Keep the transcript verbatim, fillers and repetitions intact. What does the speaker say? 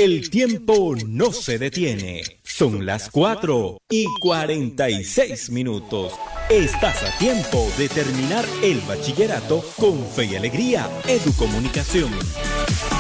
El tiempo no se detiene. Son las cuatro y cuarenta y seis minutos. Estás a tiempo de terminar el bachillerato con fe y alegría. Educomunicación.